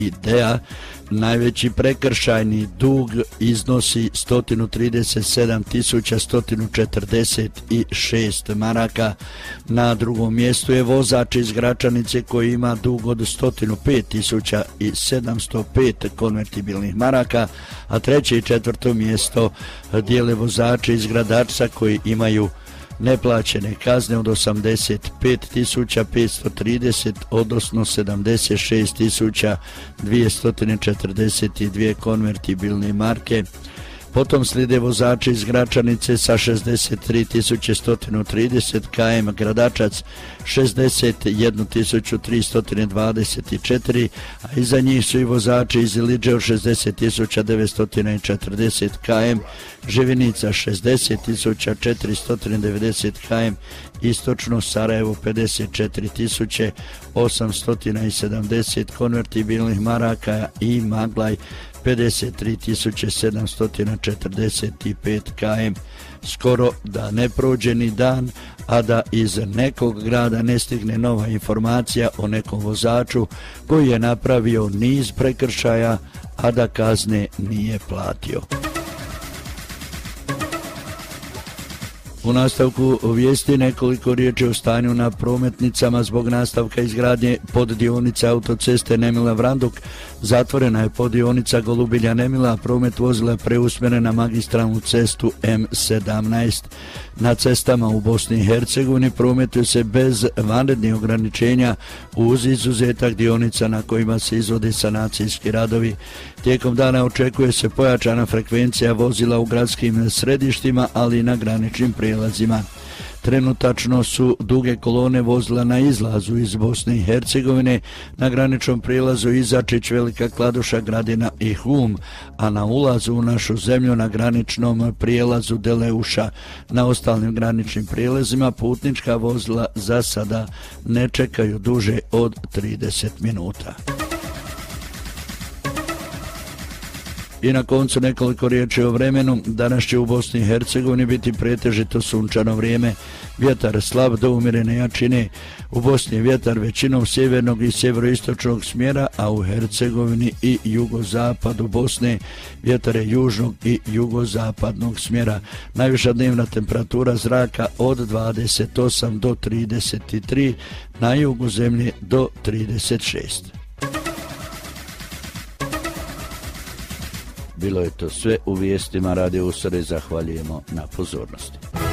IDEA. Najveći prekršajni dug iznosi 137.146 maraka. Na drugom mjestu je vozač iz Gračanice koji ima dug od 105.705 konvertibilnih maraka, a treće i četvrto mjesto dijele vozači iz Gradačca koji imaju neplaćene kazne od 85.530, odnosno 76.242 konvertibilne marke. Potom slijede vozači iz Gračanice sa 63.130 km, Gradačac 61.324, a iza njih su i vozači iz Iliđe od 60.940 km, Živinica 60.490 km, istočno Sarajevo 54.870 konvertibilnih maraka i Maglaj 53.745 km. Skoro da ne prođe ni dan, a da iz nekog grada ne stigne nova informacija o nekom vozaču koji je napravio niz prekršaja, a da kazne nije platio. U nastavku vijesti nekoliko riječi o stanju na prometnicama zbog nastavka izgradnje poddionica autoceste Nemila-Vranduk. Zatvorena je poddionica Golubilja-Nemila, a promet vozila preusmjeren na magistralnu cestu M17. Na cestama u Bosni i Hercegovini prometuje se bez vanrednih ograničenja uz izuzetak dionica na kojima se izvode sanacijski radovi. Tijekom dana očekuje se pojačana frekvencija vozila u gradskim središtima, ali i na graničnim prijelazima. Trenutačno su duge kolone vozila na izlazu iz Bosne i Hercegovine, na graničnom prijelazu Izačić, Velika Kladuša, Gradina i Hum, a na ulazu u našu zemlju na graničnom prijelazu Deleuša. Na ostalim graničnim prijelazima putnička vozila za sada ne čekaju duže od 30 minuta. I na koncu nekoliko riječi o vremenu. Danas će u Bosni i Hercegovini biti pretežito sunčano vrijeme. Vjetar slab do umjerene jačine. U Bosni je vjetar većinom sjevernog i sjeveroistočnog smjera, a u Hercegovini i jugozapadu Bosne vjetar je južnog i jugozapadnog smjera. Najviša dnevna temperatura zraka od 28 do 33, na jugu zemlje do 36. Bilo je to sve u vijestima Radio Usare, zahvaljujemo na pozornosti.